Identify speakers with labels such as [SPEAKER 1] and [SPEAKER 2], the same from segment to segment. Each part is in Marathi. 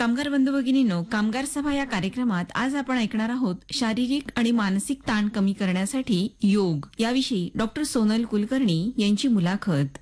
[SPEAKER 1] कामगार बंधू भगिनींनो, कामगार सभा या कार्यक्रमात आज आपण ऐकणार आहोत शारीरिक आणि मानसिक ताण कमी करण्यासाठी योग याविषयी डॉक्टर सोनल कुलकर्णी यांची मुलाखत.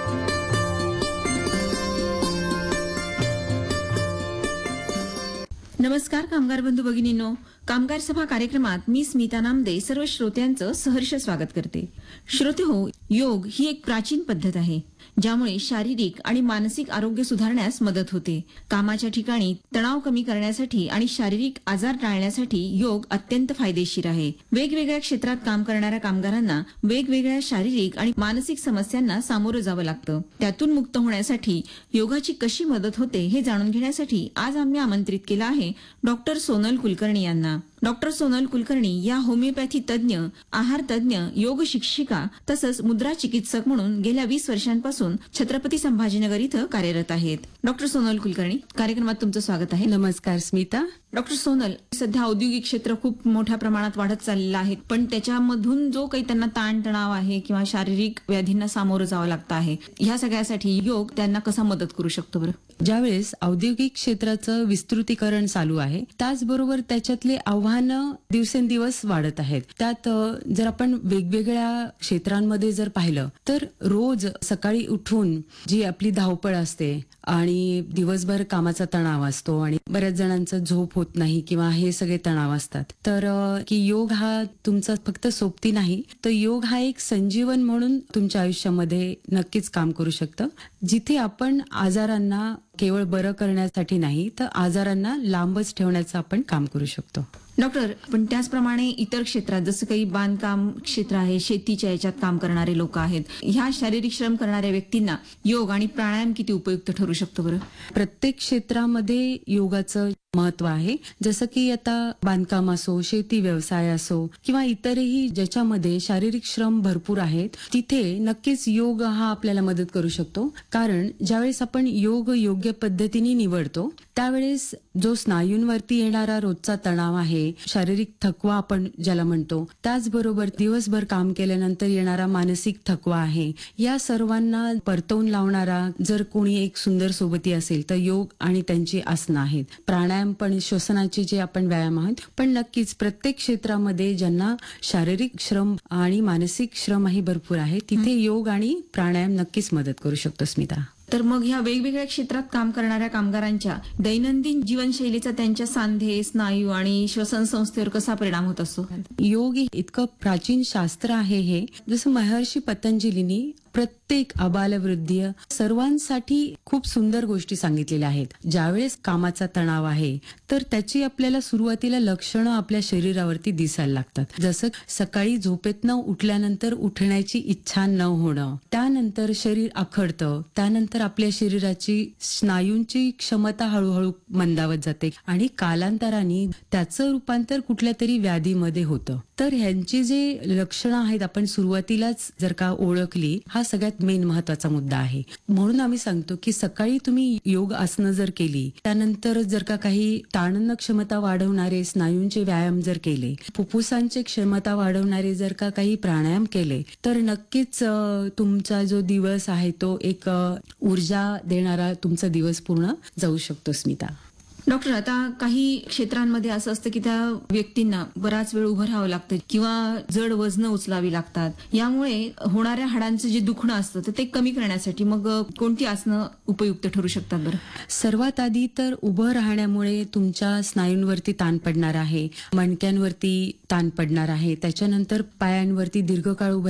[SPEAKER 1] नमस्कार कामगार बंधू भगिनींनो, कामगार सभा कार्यक्रमात मी स्मिता नामदे सर्व श्रोत्यांचं सहर्ष स्वागत करते. श्रोते हो, योग ही एक प्राचीन पद्धत आहे ज्यामुळे शारीरिक आणि मानसिक आरोग्य सुधारण्यास मदत होते. कामाच्या ठिकाणी तणाव कमी करण्यासाठी आणि शारीरिक आजार टाळण्यासाठी योग अत्यंत फायदेशीर आहे. वेगवेगळ्या क्षेत्रात काम करणाऱ्या कामगारांना वेगवेगळ्या शारीरिक आणि मानसिक समस्यांना सामोरं जावं लागतं. त्यातून मुक्त होण्यासाठी योगाची कशी मदत होते हे जाणून घेण्यासाठी आज आम्ही आमंत्रित केलं आहे डॉक्टर सोनल कुलकर्णी यांना. डॉक्टर सोनल कुलकर्णी या होमिओपॅथी तज्ज्ञ, आहार तज्ज्ञ, योग शिक्षिका तसंच मुद्रा चिकित्सक म्हणून गेल्या 20 वर्षांपासून छत्रपती संभाजीनगर इथं कार्यरत आहेत. डॉक्टर सोनल कुलकर्णी, कार्यक्रमात तुमचं स्वागत आहे.
[SPEAKER 2] नमस्कार स्मिता.
[SPEAKER 1] डॉक्टर सोनल, सध्या औद्योगिक क्षेत्र खूप मोठ्या प्रमाणात वाढत चाललेलं आहे, पण त्याच्यामधून जो काही त्यांना ताणतणाव आहे किंवा शारीरिक व्याधींना सामोरं जावं लागतं आहे, ह्या सगळ्यासाठी योग त्यांना कसा मदत करू शकतो बरं?
[SPEAKER 2] ज्यावेळेस औद्योगिक क्षेत्राचं विस्तृतीकरण चालू आहे, त्याचबरोबर त्याच्यातले आव्हानं दिवसेंदिवस वाढत आहेत. त्यात जर आपण वेगवेगळ्या क्षेत्रांमध्ये जर पाहिलं तर रोज सकाळी उठून जी आपली धावपळ असते आणि दिवसभर कामाचा तणाव असतो आणि बऱ्याच जणांचं झोप होत नाही किंवा हे सगळे तणाव असतात, तर की योग हा तुमचा फक्त सोबती नाही, तर योग हा एक संजीवन म्हणून तुमच्या आयुष्यामध्ये नक्कीच काम करू शकतं. जिथे आपण आजारांना केवळ बरं करण्यासाठी नाही, तर आजारांना लांबच ठेवण्याचं आपण काम करू शकतो.
[SPEAKER 1] डॉक्टर, पण त्याचप्रमाणे इतर क्षेत्रात जसं काही बांधकाम क्षेत्र आहे, शेतीच्या याच्यात काम करणारे लोक आहेत, ह्या शारीरिक श्रम करणाऱ्या व्यक्तींना योग आणि प्राणायाम किती उपयुक्त ठरू शकतो बरं?
[SPEAKER 2] प्रत्येक क्षेत्रामध्ये योगाचं महत्व आहे. जसं की आता बांधकाम असो, शेती व्यवसाय असो किंवा इतरही ज्याच्यामध्ये शारीरिक श्रम भरपूर आहेत, तिथे नक्कीच योग हा आपल्याला मदत करू शकतो. कारण ज्यावेळेस आपण योग योग्य पद्धतीने निवडतो, त्यावेळेस जो स्नायूंवरती येणारा रोजचा तणाव आहे, शारीरिक थकवा आपण ज्याला म्हणतो, त्याचबरोबर दिवसभर काम केल्यानंतर येणारा मानसिक थकवा आहे, या सर्वांना परतवून लावणारा जर कोणी एक सुंदर सोबती असेल तर योग आणि त्यांची आसनं आहेत. प्राणायाम पण, श्वसनाचे जे आपण व्यायाम आहेत, पण नक्कीच प्रत्येक क्षेत्रामध्ये ज्यांना शारीरिक श्रम आणि मानसिक श्रमही भरपूर आहे, तिथे योग आणि प्राणायाम नक्कीच मदत करू शकतो स्मिता.
[SPEAKER 1] तर मग ह्या वेगवेगळ्या क्षेत्रात काम करणाऱ्या कामगारांच्या दैनंदिन जीवनशैलीचा त्यांच्या सांधे, स्नायू आणि श्वसन संस्थेवर कसा परिणाम होत असतो?
[SPEAKER 2] योग इतकं प्राचीन शास्त्र आहे हे. जसं महर्षी पतंजलींनी प्रत्येक आबालवृद्धीय सर्वांसाठी खूप सुंदर गोष्टी सांगितलेल्या आहेत. ज्यावेळेस कामाचा तणाव आहे, तर त्याची आपल्याला सुरुवातीला लक्षणं आपल्या शरीरावरती दिसायला लागतात. जसं सकाळी झोपेतनं उठल्यानंतर उठण्याची इच्छा न होणं, त्यानंतर शरीर आखडतं, त्यानंतर आपल्या शरीराची स्नायूंची क्षमता हळूहळू मंदावत जाते आणि कालांतराने त्याचं रूपांतर कुठल्या तरी व्याधीमध्ये होतं. तर ह्यांची जे लक्षणं आहेत, आपण सुरुवातीलाच जर का ओळखली, हा सगळ्यात मेन महत्वाचा मुद्दा आहे. म्हणून आम्ही सांगतो की सकाळी तुम्ही योग आसनं जर केली, त्यानंतर जर का काही ताणन क्षमता वाढवणारे स्नायूंचे व्यायाम जर केले, फुफ्फुसांची क्षमता वाढवणारे जर का काही प्राणायाम केले, तर नक्कीच तुमचा जो दिवस आहे तो एक ऊर्जा देणारा तुमचा दिवस पूर्ण जाऊ शकतो स्मिता.
[SPEAKER 1] डॉक्टर, आता काही क्षेत्रांमध्ये असं असतं की त्या व्यक्तींना बराच वेळ उभं राहावं लागतं किंवा जड वजनं उचलावी लागतात. यामुळे होणाऱ्या हाडांचं जे दुखणं असतं तर ते कमी करण्यासाठी मग कोणती आसनं उपयुक्त ठरू शकतात बरं?
[SPEAKER 2] सर्वात आधी तर उभं राहण्यामुळे तुमच्या स्नायूंवरती ताण पडणार आहे, मणक्यांवरती ताण पडणार आहे, त्याच्यानंतर पायांवरती दीर्घकाळ उभं